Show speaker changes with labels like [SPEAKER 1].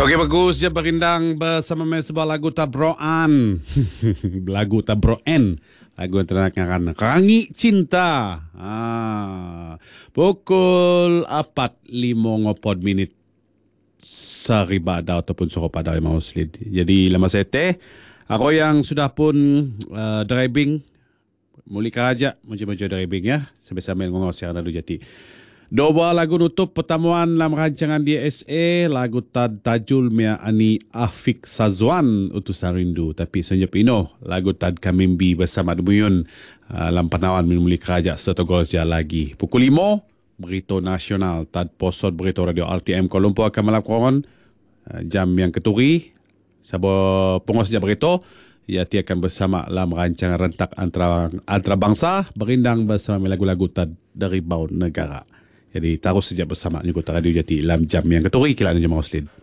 [SPEAKER 1] Okey, bagus je berindang bersama sebuah lagu Tabroan. Lagu Tabroen. Lagu yang terkenal Rangi Cinta. Pukul 4:05 Sariba Adau ataupun Suruh Padau Imam Muslim. Jadi lama saya aku yang sudah pun driving muli karaja macam-macam driving ya sambil-sambil ngomong siaran lalu jati. Dua lagu nutup pertemuan dalam rancangan DSA, lagu Tajul Mia Ani Afik Sazwan Utusan Rindu. Tapi senyap ino lagu Tad Kamimbi bersama Debuyun dalam penawan muli karaja serta Golja lagi. Pukul 5 berita nasional Tad Posot berita radio RTM Kuala Lumpur akan melakukan jam yang keturi. Sabar pengos sejak berita ia akan bersama dalam rancangan rentak antara bangsa berindang bersama lagu-lagu Tad dari bau negara. Jadi taruh sejak bersama Nyukuta Radio Jati dalam jam yang keturi kilaan Jemaah Muslim.